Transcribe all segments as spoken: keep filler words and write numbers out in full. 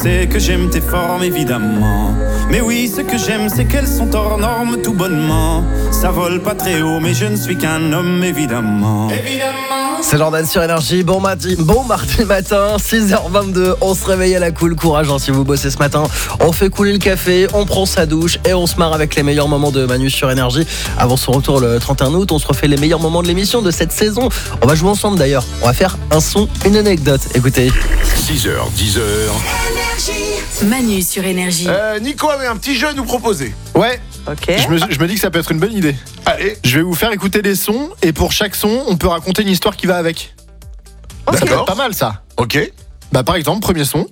sais que j'aime tes formes évidemment. Mais oui, ce que j'aime c'est qu'elles sont hors normes tout bonnement. Ça vole pas très haut mais je ne suis qu'un homme évidemment. Évidemment. C'est Jordan sur Énergie, bon mardi, bon mardi matin, six heures vingt-deux, on se réveille à la cool, courage hein, si vous bossez ce matin, on fait couler le café, on prend sa douche et on se marre avec les meilleurs moments de Manu sur Énergie. Avant son retour le trente et un août, on se refait les meilleurs moments de l'émission de cette saison. On va jouer ensemble d'ailleurs, on va faire un son, une anecdote, écoutez. six heures, dix heures. Manu sur Énergie. Euh, Nico avait un petit jeu à nous proposer. Ouais, Ok. je me, je me dis que ça peut être une bonne idée. Allez, Je vais vous faire écouter des sons et pour chaque son, on peut raconter une histoire qui va avec. Ok. Ça peut être pas mal ça. ok. Bah par exemple, premier son.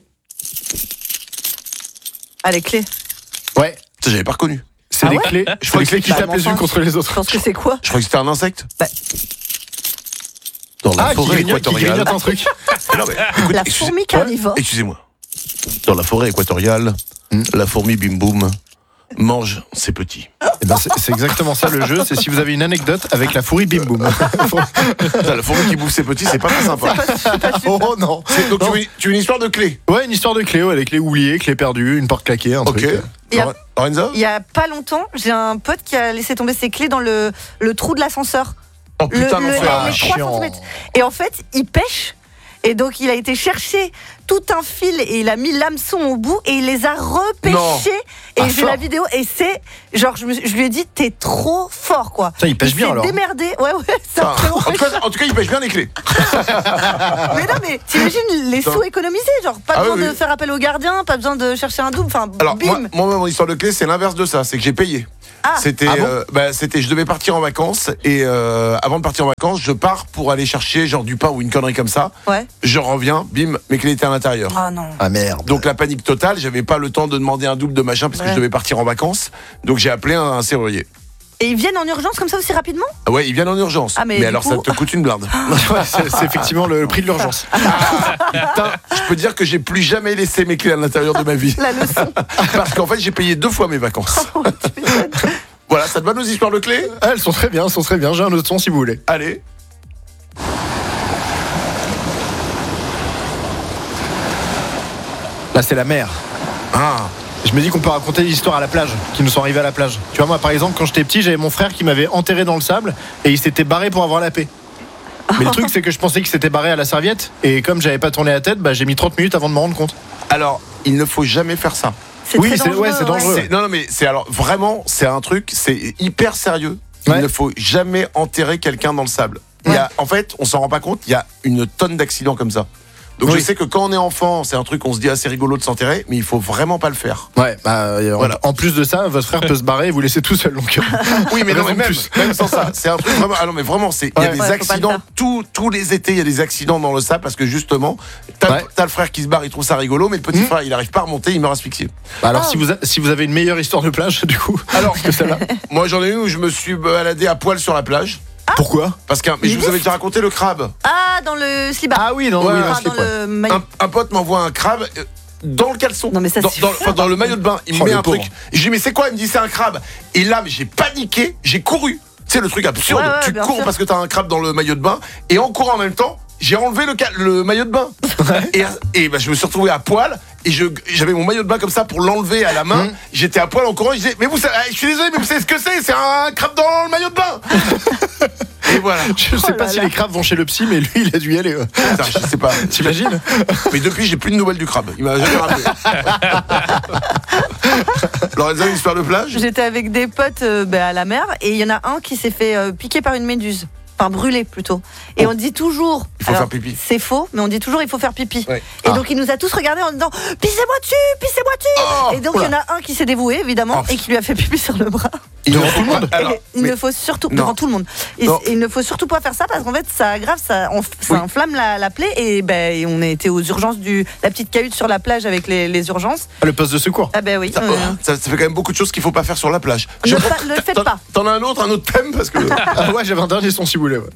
Ah, les clés. Ouais, Ça, j'avais pas reconnu. c'est Ah les ouais clés. Je C'est crois les que clés qui bah, tapent bon les unes sang. contre les Je autres. pense que c'est quoi? Je croyais que c'était un insecte. Bah, Dans la Ah, qui forêt grignote, qui équatoriale. grignote un truc. Non, mais, écoute, la excusez- fourmi carnivore. Excusez-moi. Dans la forêt équatoriale, la fourmi bim boum mange ses petits. Eh ben, c'est, c'est exactement ça le jeu, c'est si vous avez une anecdote avec la fourmi bim boum. Putain, la fourmi qui bouffe ses petits, c'est pas très sympa. Oh non. C'est- donc, tu veux, tu veux une histoire de clé. Ouais, une histoire de clé, ouais, les clés oubliées, clés perdues, une porte claquée, un Ok. truc. Il y a- Lorenzo. Il y a pas longtemps, j'ai un pote qui a laissé tomber ses clés dans le, le trou de l'ascenseur. Oh putain, le, le- l'enfer. Ah, les trois chiant. centimètres. Et en fait, il pêche. Et donc, il a été chercher tout un fil et il a mis l'hameçon au bout et il les a repêchés. Non. Et Ah, j'ai fort. la vidéo et c'est genre, je, me, je lui ai dit, t'es trop fort quoi. Putain, il pêche bien, s'est alors. démerdé. Ouais, ouais, c'est un Enfin, très bon en, tout cas, en tout cas, il pêche bien les clés. Mais non, mais t'imagines les sous économisés, genre pas Ah besoin oui, de oui. faire appel au gardien, pas besoin de chercher un double, enfin Alors, bim. moi, moi, mon histoire de clé, c'est l'inverse de ça. C'est que j'ai payé. Ah. C'était, Ah bon euh, bah, c'était, je devais partir en vacances et euh, avant de partir en vacances, je pars pour aller chercher genre du pain ou une connerie comme ça. Ouais. Je reviens, bim, mes clés étaient à l'intérieur. Ah non. Ah merde. Donc la panique totale, j'avais pas le temps de demander un double de machin parce que Ouais. je devais partir en vacances. Donc j'ai appelé un, un serrurier. Et ils viennent en urgence comme ça aussi rapidement? Ah ouais, ils viennent en urgence. Ah, mais du alors coup- ça te coûte une blinde. Ouais, c'est, c'est effectivement le prix de l'urgence. Putain, je peux dire que j'ai plus jamais laissé mes clés à l'intérieur de ma vie. La leçon. Parce qu'en fait, j'ai payé deux fois mes vacances. Voilà, ça te va nos histoires de clés? Ah, elles sont très bien, elles sont très bien. J'ai un autre son si vous voulez. Allez. Là, c'est la mer. Ah. Je me dis qu'on peut raconter des histoires à la plage, qui nous sont arrivées à la plage. Tu vois, moi, par exemple, quand j'étais petit, j'avais mon frère qui m'avait enterré dans le sable et il s'était barré pour avoir la paix. Mais le truc, c'est que je pensais qu'il s'était barré à la serviette et comme j'avais pas tourné la tête, bah, j'ai mis trente minutes avant de me rendre compte. Alors, il ne faut jamais faire ça. C'est Oui, très c'est- ouais, c'est dangereux. C'est- non, non, mais c'est alors vraiment, c'est un truc, c'est hyper sérieux. Il Ouais. ne faut jamais enterrer quelqu'un dans le sable. Il y a, en fait, on s'en rend pas compte, il y a une tonne d'accidents comme ça. Donc Oui. je sais que quand on est enfant, c'est un truc qu'on se dit assez rigolo de s'enterrer, mais il faut vraiment pas le faire. Ouais, bah, euh, en- Voilà. en plus de ça, votre frère peut se barrer et vous laisser tout seul. Donc, euh, Oui, mais non, Raison mais de même, plus. même sans ça, c'est un truc vraiment. Ah non, mais vraiment, c'est il y a Ouais. des Ouais, faut pas le accidents faire. tous tous les étés, il y a des accidents dans le sable parce que justement, t'as Ouais. t'as le frère qui se barre, il trouve ça rigolo, mais le petit Mmh. frère, il arrive pas à remonter, il meurt asphyxié. bah, alors, Ah. si, vous a- si vous avez une meilleure histoire de plage, du coup, Alors, que celle-là. moi j'en ai une où je me suis baladé à poil sur la plage Pourquoi? parce qu'un. Mais je vous avais déjà raconté le crabe. Ah, dans le slibard. Ah oui, non, Ouais, oui, ouais, un Enfin, slip, dans ouais. le maillot. Un, un pote m'envoie un crabe euh, dans le caleçon. Non, mais ça, dans, c'est dans, fort. enfin, dans le maillot de bain. Il me Oh, met le un pauvre. truc. Je lui dis, mais c'est quoi? Il me dit, c'est un crabe. Et là, mais j'ai paniqué, j'ai couru. C'est le truc absurde. Ouais, ouais, tu bien cours sûr. parce que t'as un crabe dans le maillot de bain. Et en courant en même temps, j'ai enlevé le, ca- le maillot de bain. Et, et bah, je me suis retrouvé à poil. Et je, j'avais mon maillot de bain comme ça pour l'enlever à la main. Mmh. J'étais à poil en courant. Je disais, mais vous savez, je suis désolé, mais vous savez ce que c'est? C'est un crabe dans le maillot de bain. Et voilà. Je sais Oh pas là si là. les crabes vont chez le psy, mais lui, il a dû y aller. ouais. Putain, je sais pas. T'imagines? Mais depuis, j'ai plus de nouvelles du crabe. Il m'a jamais rappelé. Lorenza, une histoire de plage? J'étais avec des potes euh, bah, à la mer et il y en a un qui s'est fait euh, piquer par une méduse. Enfin, brûler plutôt. Et Oh. on dit toujours. Il faut faire pipi. C'est faux, mais on dit toujours il faut faire pipi. Ouais. Et Ah. donc il nous a tous regardés en disant pissez-moi dessus, pissez-moi dessus. Oh, et donc il y oula. en a un qui s'est dévoué évidemment Oh. et qui lui a fait pipi sur le bras. Il Devant ne tout le faut monde. pas- alors, et il mais- ne faut surtout Non. devant tout le monde. Et, Non. et il ne faut surtout pas faire ça parce qu'en fait ça aggrave, ça, on- ça Oui. inflamme la, la plaie et ben et on a été aux urgences du la petite cahute sur la plage avec les, les urgences. Ah, le poste de secours. Ah ben oui. Ça, euh, ça- ça fait quand même beaucoup de choses qu'il faut pas faire sur la plage. Ne Je- pas- ne le faites T'en- pas. T'en as un autre, un autre thème parce que Ah ouais, j'avais un dernier son si vous voulez. Ouais.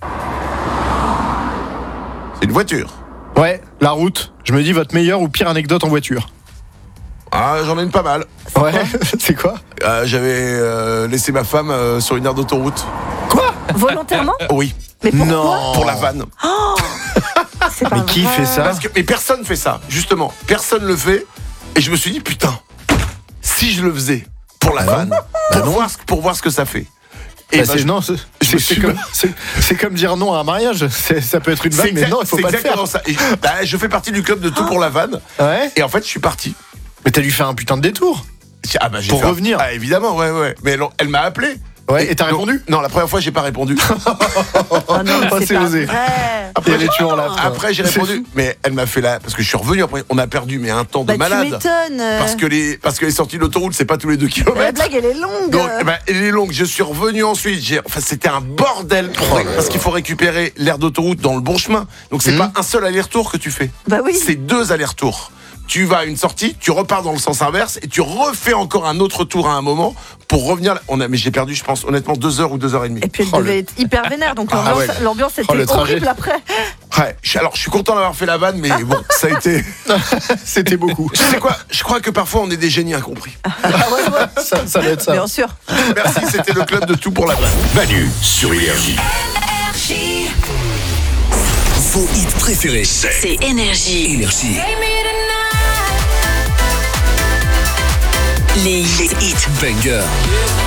c'est une voiture. Ouais, la route. Je me dis votre meilleure ou pire anecdote en voiture. Ah, j'en ai une pas mal. Ouais, c'est quoi? Euh, J'avais euh, laissé ma femme euh, sur une aire d'autoroute. Quoi? volontairement. Oui, Mais pourquoi? Non. pour la vanne. C'est pas Mais qui vrai. fait ça? Parce que, mais personne fait ça, justement. Personne le fait. Et je me suis dit, putain, si je le faisais pour la vanne, pour, voir, ce- pour voir ce que ça fait. Et Bah, bah, c'est, je- non, c'est, je me c'est suis- comme, c'est, c'est comme dire non à un mariage. C'est, ça peut être une vanne, c'est mais exact- non, il faut c'est pas le exactement faire. ça. Et je, bah, je fais partie du club de tout pour la vanne. Ouais. Et en fait, je suis parti. Mais t'as dû faire un putain de détour. Ah bah, j'ai Pour fait un- revenir. Ah, évidemment, ouais, ouais. Mais elle, elle m'a appelé. Ouais, et t'as donc- répondu Non, la première fois, j'ai pas répondu. Oh non, mais Oh, c'est c'est pas osé. vrai. Et elle est tuée en lave. Après, j'ai C'est répondu. fou. Mais elle m'a fait la. Parce que je suis revenu après. On a perdu, mais un temps de Bah, tu malade. m'étonnes. Parce que les, parce que les sorties de l'autoroute, c'est pas tous les deux La kilomètres. blague, elle est longue. Donc, eh ben, elle est longue. Je suis revenu ensuite. J'ai, enfin, c'était un bordel pour- parce qu'il faut récupérer l'aire d'autoroute dans le bon chemin. Donc, c'est pas un seul aller-retour que tu fais. Bah oui. C'est deux allers-retours. Tu vas à une sortie, tu repars dans le sens inverse et tu refais encore un autre tour à un moment pour revenir. On a, mais j'ai perdu, je pense, honnêtement, deux heures ou deux heures et demie. Et puis elle Oh, devait le- être hyper vénère, donc Ah, l'ambiance, ouais. l'ambiance Oh, était le trajet. horrible après. Ouais, je- alors je suis content d'avoir fait la vanne, mais bon, ça a été. C'était beaucoup. Tu sais quoi? Je crois que parfois on est des génies incompris. Ça, ça doit être ça. Bien sûr. Merci, c'était le club de tout pour la vanne. Manu sur Énergie. Vos hits préférés. C'est C'est Énergie. Énergie. Les hits Banger.